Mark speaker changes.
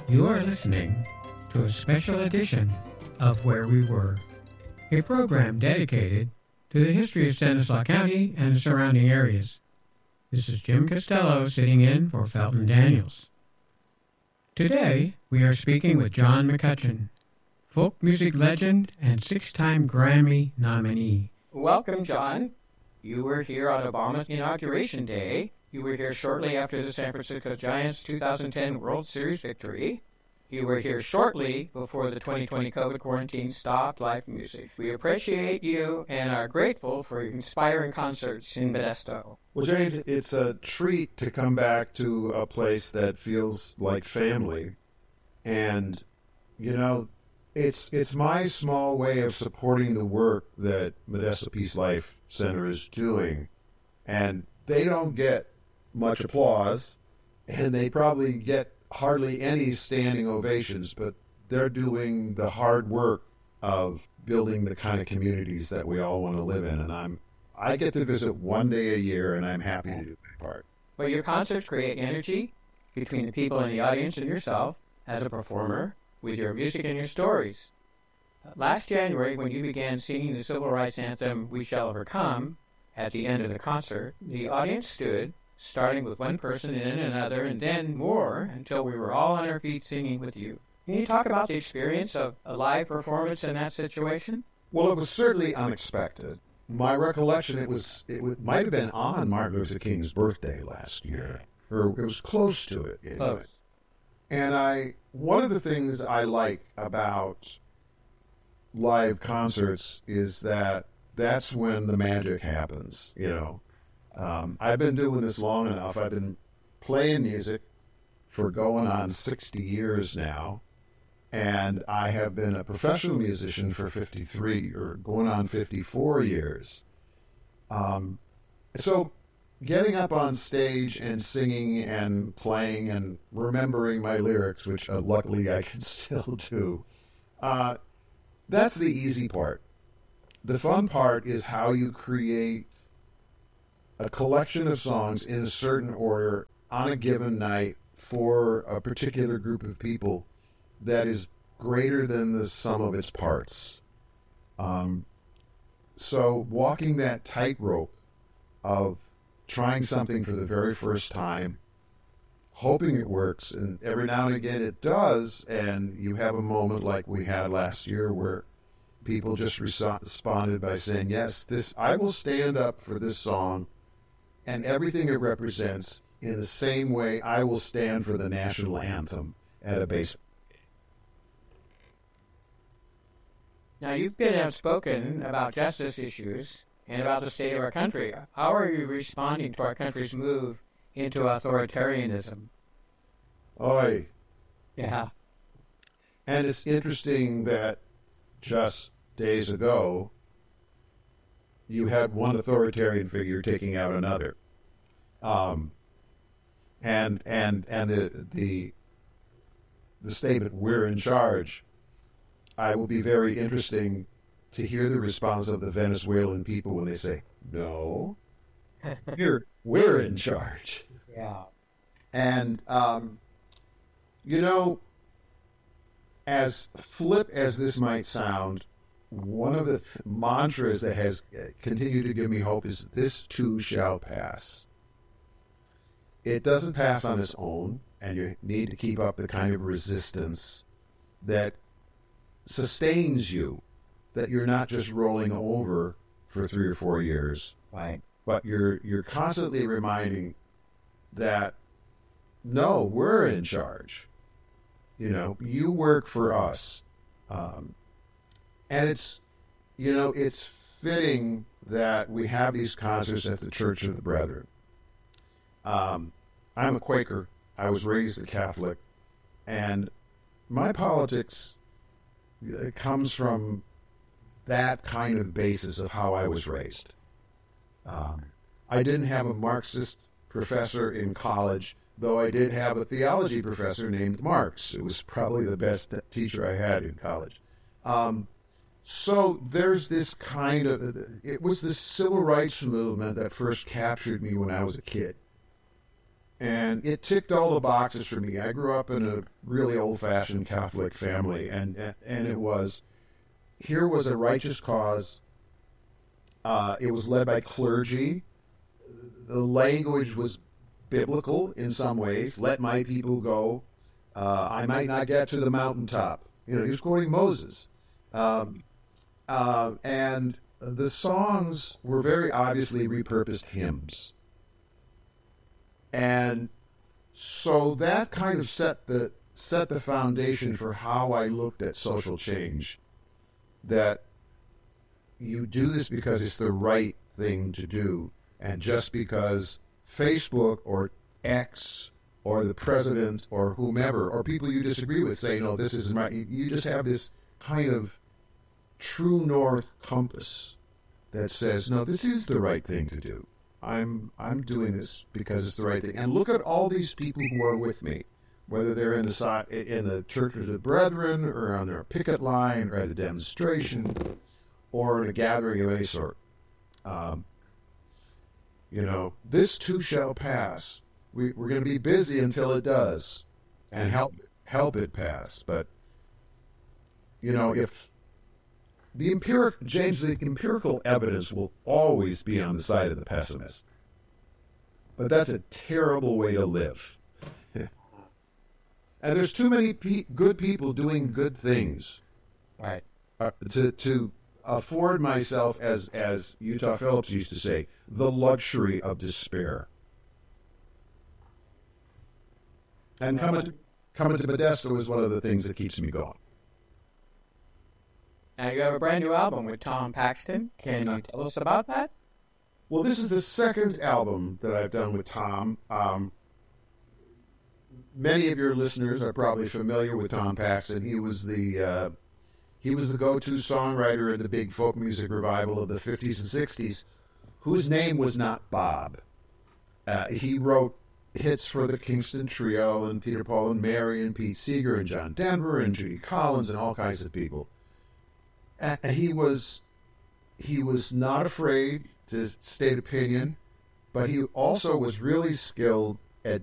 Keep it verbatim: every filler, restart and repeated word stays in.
Speaker 1: You are listening to a special edition of Where We Were, a program dedicated to the history of Stanislaus County and the surrounding areas. This is Jim Costello sitting in for Felton Daniels. Today, we are speaking with John McCutcheon, folk music legend and six-time Grammy nominee.
Speaker 2: Welcome, John. You were here on Obama's Inauguration Day. You were here shortly after the San Francisco Giants' two thousand ten World Series victory. You were here shortly before the twenty twenty COVID quarantine stopped live music. We appreciate you and are grateful for your inspiring concerts in Modesto.
Speaker 3: Well, James, it's a treat to come back to a place that feels like family. And, you know, it's it's my small way of supporting the work that Modesto Peace Life Center is doing. And they don't get much applause, and they probably get hardly any standing ovations, but they're doing the hard work of building the kind of communities that we all want to live in. And I'm I get to visit one day a year, and I'm happy to do my part.
Speaker 2: Well, your concerts create energy between the people in the audience and yourself as a performer with your music and your stories. Last January, when you began singing the civil rights anthem, We Shall Overcome, at the end of the concert, the audience stood, starting with one person and then another, and then more, until we were all on our feet singing with you. Can you talk about the experience of a live performance in that situation?
Speaker 3: Well, it was certainly unexpected. My recollection, it was it was, might have been on Martin Luther King's birthday last year, or it was close to it. Anyway.
Speaker 2: Close.
Speaker 3: And I, one of the things I like about live concerts is that that's when the magic happens, you know. Um, I've been doing this long enough. I've been playing music for going on sixty years now, and I have been a professional musician for fifty-three or going on fifty-four years. Um, so getting up on stage and singing and playing and remembering my lyrics, which uh, luckily I can still do, uh, that's the easy part. The fun part is how you create a collection of songs in a certain order on a given night for a particular group of people that is greater than the sum of its parts. Um, so walking that tightrope of trying something for the very first time, hoping it works, and every now and again it does, and you have a moment like we had last year where people just responded by saying, yes, this I will stand up for this song and everything it represents in the same way I will stand for the national anthem at a baseball game.
Speaker 2: Now, you've been outspoken about justice issues and about the state of our country. How are you responding to our country's move into authoritarianism?
Speaker 3: Oy.
Speaker 2: Yeah.
Speaker 3: And it's interesting that just days ago, you had one authoritarian figure taking out another. Um, and and and the the the statement, we're in charge, I will be very interesting to hear the response of the Venezuelan people when they say, no, we're, we're in charge.
Speaker 2: Yeah.
Speaker 3: And, um, you know, as flip as this might sound, one of the th- mantras that has continued to give me hope is this too shall pass. It doesn't pass on its own, and you need to keep up the kind of resistance that sustains you, that you're not just rolling over for three or four years,
Speaker 2: Right.
Speaker 3: but you're you're constantly reminding that, no, we're in charge. You know, you work for us. Um, and it's, you know, it's fitting that we have these concerts at the Church of the Brethren. Um, I'm a Quaker. I was raised a Catholic. And my politics uh, comes from that kind of basis of how I was raised. Um, I didn't have a Marxist professor in college, though I did have a theology professor named Marx. It was probably the best teacher I had in college. Um, so there's this kind of, it was the civil rights movement that first captured me when I was a kid. and it ticked all the boxes for me. I grew up in a really old-fashioned Catholic family, and and it was, here was a righteous cause. Uh, it was led by clergy. The language was biblical in some ways. Let my people go. Uh, I might not get to the mountaintop. You know, he was quoting Moses. Um, uh, and the songs were very obviously repurposed hymns. And so that kind of set the set the foundation for how I looked at social change. That you do this because it's the right thing to do, and just because Facebook or X or the president or whomever or people you disagree with say, no, this isn't right, you just have this kind of true north compass that says, no, this is the right thing to do. I'm I'm doing this because it's the right thing. And look at all these people who are with me, whether they're in the in the Church of the Brethren or on their picket line or at a demonstration or in a gathering of any sort. Um, you know, this too shall pass. We, we're going to be busy until it does, and help help it pass. But you know, if the empiric James, the empirical evidence will always be on the side of the pessimist. But that's a terrible way to live. And there's too many pe- good people doing good things,
Speaker 2: Right.
Speaker 3: uh, to to afford myself, as as Utah Phillips used to say, the luxury of despair. And coming to, coming to Modesto is one of the things that keeps me going.
Speaker 2: Now you have a brand new album with Tom Paxton. Can you tell us about that?
Speaker 3: Well, this is the second album that I've done with Tom. Um, many of your listeners are probably familiar with Tom Paxton. He was the uh, he was the go-to songwriter in the big folk music revival of the fifties and sixties, whose name was not Bob. Uh, he wrote hits for the Kingston Trio and Peter, Paul and Mary and Pete Seeger and John Denver and Judy Collins and all kinds of people. And he was he was not afraid to state opinion, but he also was really skilled